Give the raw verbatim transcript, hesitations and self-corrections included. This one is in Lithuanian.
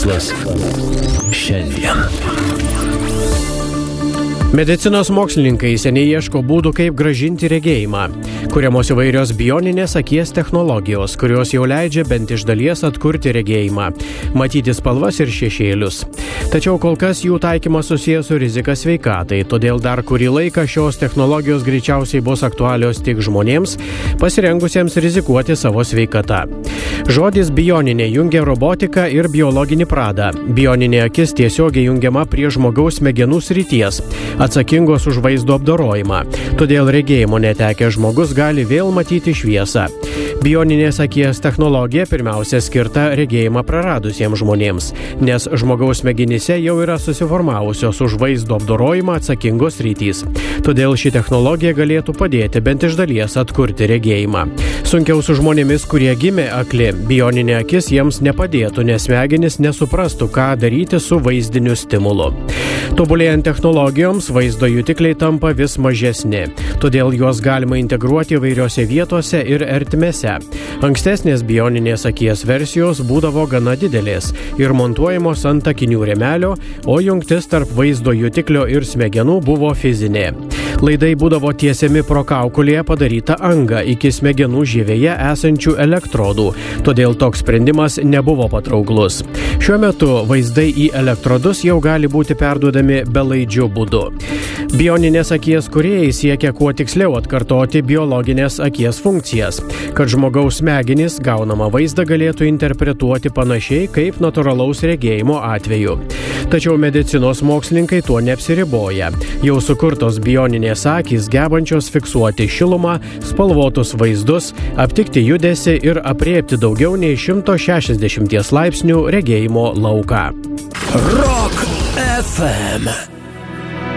Mokslas šiandien. Medicinos mokslininkai seniai ieško būdų, kaip grąžinti regėjimą. Kuriamos įvairios bioninės akies technologijos, kurios jau leidžia bent iš dalies atkurti regėjimą, matyti spalvas ir šešėlius. Tačiau kol kas jų taikymas susijęs su rizika sveikatai, todėl dar kurį laiką šios technologijos greičiausiai bus aktualios tik žmonėms, pasirengusiems rizikuoti savo sveikatą. Žodis bioninė jungia robotiką ir biologinį pradą. Bioninė akis tiesiogiai jungiama prie žmogaus smegenų srities, atsakingos už vaizdo apdorojimą. Todėl regėjimo netekę žmogus gali vėl matyti šviesą. Bioninės akies technologija pirmiausia skirta regėjimą praradusiems žmonėms, nes žmogaus smegenyse jau yra susiformavusios už vaizdo apdorojimą atsakingos sritys. Todėl ši technologija galėtų padėti bent iš dalies atkurti regėjimą. Sunkiau su žmonėmis, kurie gimė akli, bioninė akis jiems nepadėtų, nes smegenys nesuprastų, ką daryti su vaizdiniu stimulu. Tobulėjant technologijoms, vaizdo jutikliai tampa vis mažesni, todėl juos galima integruoti įvairiose vietose ir ertmėse. Ankstesnės bioninės akies versijos būdavo gana didelės ir montuojamos ant akinių rėmelio, o jungtis tarp vaizdo jutiklio ir smegenų buvo fizinė. Laidai būdavo tiesiami pro kaukolėje padarytą angą iki smegenų žievėje esančių elektrodų, todėl toks sprendimas nebuvo patrauklus. Šiuo metu vaizdai į elektrodus jau gali būti perduodami belaidžiu būdu. Bioninės akies kūrėjai siekia kuo tiksliau atkartoti biologinės akies funkcijas, kad žmogaus smegenys gaunamą vaizdą galėtų interpretuoti panašiai kaip natūralaus regėjimo atveju. Tačiau medicinos mokslininkai tuo neapsiriboja. Jau sukurtos bioninės akys gebančios fiksuoti šilumą, spalvotus vaizdus, aptikti judesį ir aprėpti daugiau nei šimto šešiasdešimties laipsnių regėjimo lauką. Rock F M